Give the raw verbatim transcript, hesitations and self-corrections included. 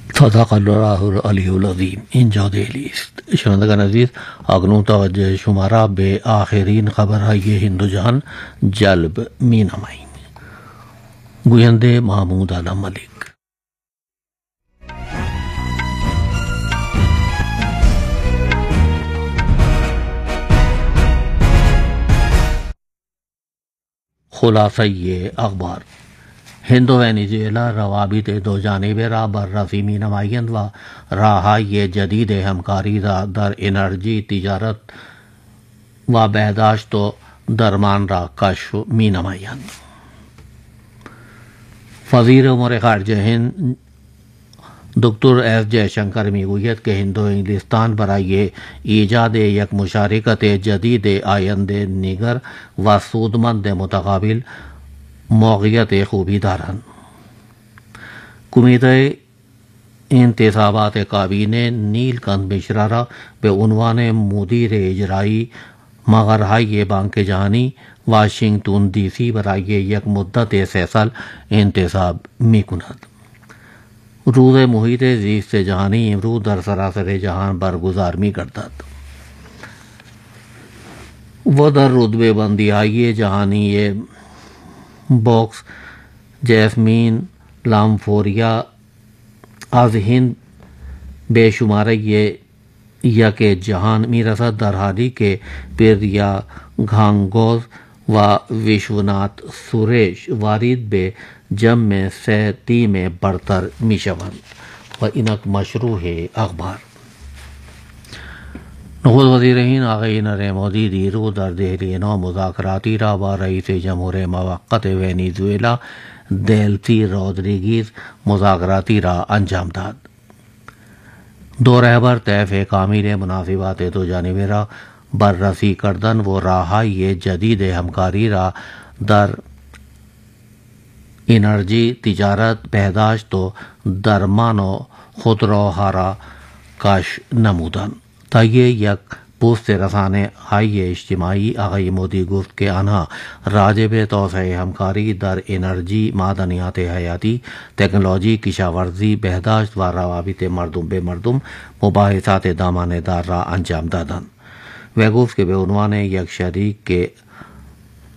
صدق اللہ العلی العظیم. اینجا دہلی است. شنوندگان عزیز، اکنون توجه شما را به آخرین خبرهای هند و جهان جلب می نماییم. گوینده محمود علم ملک. خلاصه اخبار: ہند و وینیزویلا روابط دو جانبه را بررسی می نمایند و راههای جدید همکاری را در انرژی، تجارت و بهداشت و درمان را کشف می نمایند. وزیر امور خارجه هند دکتر ایس جے شنکر میگوید که هند و انگلستان برای ایجاد یک مشارکت جدید آینده نگر و سودمند متقابل موقعیت خوبی دارند. کمیته انتصابات کابینه نیل کانت مشرا را به عنوان مدیر اجرایی مقرهای بانک جهانی واشنگتن دی سی برای یک مدت سه سال انتصاب می کند. روز محیط زیست جهانی امروز در سراسر جهان برگزار می گردد و در رتبه بندی های جهانی باکس جیسمین لامفوریا از هند به شماره یک جهان می رسد، در حالی که پریا گانگوز و وشونات سوریش وارد به جمع سه تیم برتر می شوند. و اینک مشروع اخبار. نخست وزیر هند آقای نریندر مودی دیروز در دهلی نو مذاکراتی را با رئیس جمهور موقت ونیزوئلا دلسی رودریگز مذاکراتی را انجام داد. دو رهبر طیف کامل مناسبات دو جانبه را بررسی کردند و راههای جدید همکاری را در انرژی، تجارت، بهداشت و درمان و خودروها را کشف نمودند. طی یک پست رسانه های اجتماعی آقای مودی گفت که آنها راجع به توسعه همکاری در انرژی، معدنیات حیاتی، تکنولوژی، کشاورزی، بهداشت و روابط مردم به مردم مباحثات دامنه‌دار را انجام دادند. و گفت که به عنوان یک شریک که